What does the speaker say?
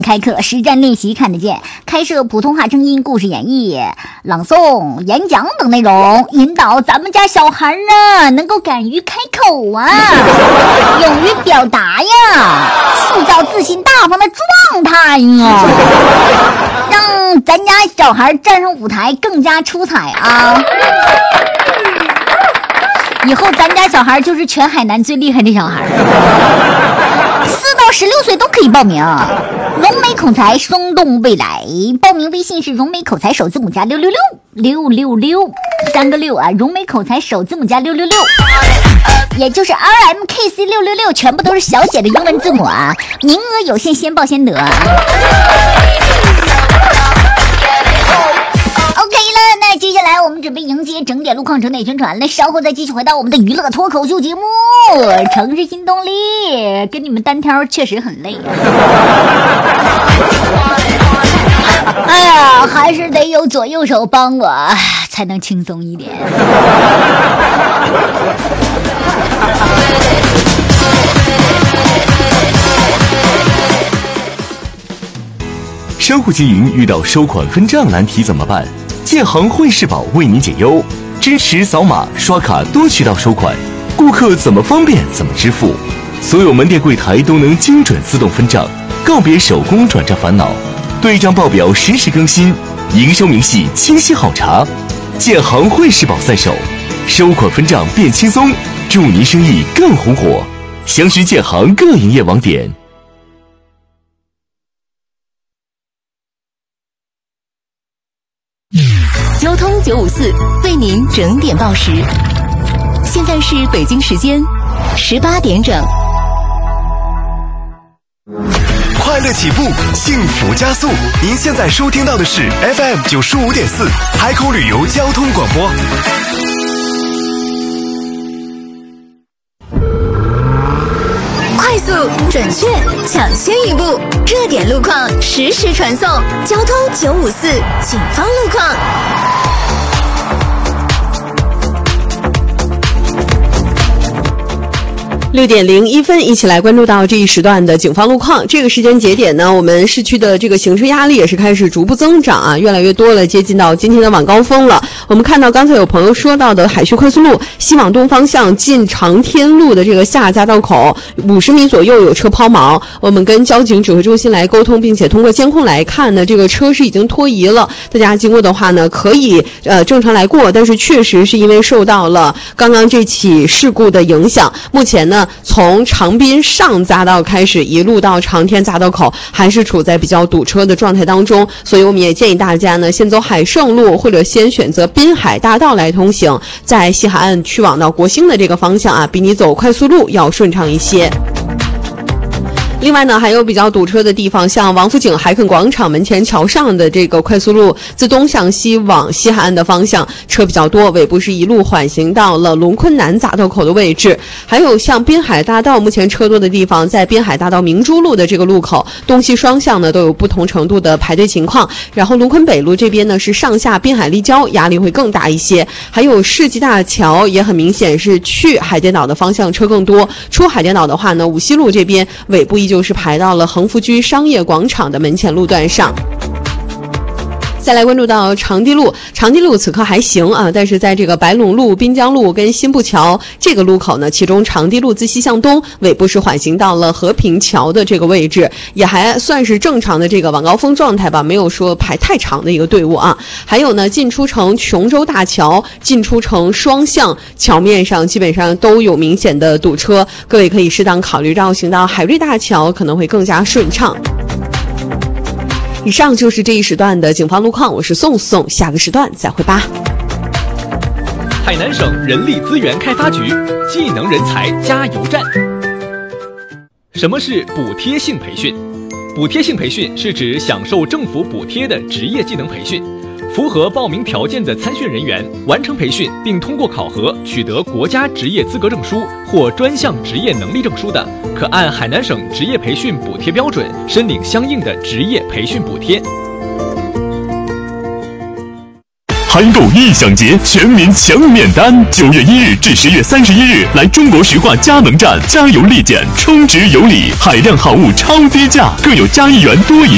开课实战练习看得见，开设普通话声音故事演绎、朗诵、演讲等内容，引导咱们家小孩呢能够敢于开口啊，勇于表达呀，塑造自信大方的状态呀，让咱家小孩站上舞台更加出彩啊！以后咱家小孩就是全海南最厉害的小孩，4到16岁都可以报名。融美口才，生动未来。报名微信是融美口才首字母加666，666，3个6啊！融美口才首字母加666，也就是 RMKC666，全部都是小写的英文字母啊！名额有限，先报先得。那接下来我们准备迎接整点路况，整点宣传，那稍后再继续回到我们的娱乐脱口秀节目《城市新动力》，跟你们单挑确实很累。哎呀，还是得有左右手帮我才能轻松一点。 商户经营遇到收款分账难题怎么办？建行汇世宝为您解忧，支持扫码、刷卡多渠道收款，顾客怎么方便怎么支付，所有门店柜台都能精准自动分账，告别手工转账烦恼，对账报表实时更新，营收明细清晰好查。建行汇世宝在手，收款分账变轻松，祝您生意更红火。详询建行各营业网点。 交通954为您整点报时，现在是北京时间18点整。 快乐起步，幸福加速。您现在收听到的是 FM 95.4海口旅游交通广播。 快速、准确、抢先一步，热点路况实时传送。交通954警方路况。 6点01分，一起来关注到这一时段的警方路况。这个时间节点呢，我们市区的这个行车压力也是开始逐步增长啊，越来越多了，接近到今天的晚高峰了。我们看到刚才有朋友说到的海徐快速路西往东方向进长天路的这个下匝道口50米左右有车抛锚，我们跟交警指挥中心来沟通，并且通过监控来看呢，这个车是已经脱移了。大家经过的话呢，可以正常来过，但是确实是因为受到了刚刚这起事故的影响，目前呢从长滨上匝道开始一路到长天匝道口还是处在比较堵车的状态当中，所以我们也建议大家呢先走海盛路或者先选择滨海大道来通行，在西海岸去往到国兴的这个方向啊，比你走快速路要顺畅一些。另外呢，还有比较堵车的地方，像王府井海肯广场门前桥上的这个快速路，自东向西往西海岸的方向车比较多，尾部是一路缓行到了龙昆南匝道口的位置。还有像滨海大道目前车多的地方，在滨海大道明珠路的这个路口，东西双向呢都有不同程度的排队情况。然后龙昆北路这边呢是上下滨海立交，压力会更大一些。还有世纪大桥也很明显是去海淀岛的方向车更多，出海淀岛的话呢，五溪路这边尾部就是排到了恒福居商业广场的门前路段上。再来关注到长堤路，长堤路此刻还行啊，但是在这个白龙路、滨江路跟新步桥这个路口呢，其中长堤路自西向东尾部是缓行到了和平桥的这个位置，也还算是正常的这个晚高峰状态吧，没有说排太长的一个队伍啊。还有呢，进出城琼州大桥、进出城双向桥面上基本上都有明显的堵车，各位可以适当考虑绕行到海瑞大桥，可能会更加顺畅。以上就是这一时段的警方路况，我是宋宋，下个时段再会吧。 海南省人力资源开发局技能人才加油站。什么是补贴性培训？补贴性培训是指享受政府补贴的职业技能培训。符合报名条件的参训人员完成培训并通过考核取得国家职业资格证书或专项职业能力证书的，可按海南省职业培训补贴标准申领相应的职业培训补贴。 韩购异享节全民抢免单，9月1日至10月31日来中国石化佳能站加油立减，充值有礼，海量好物超低价，更有加1元多一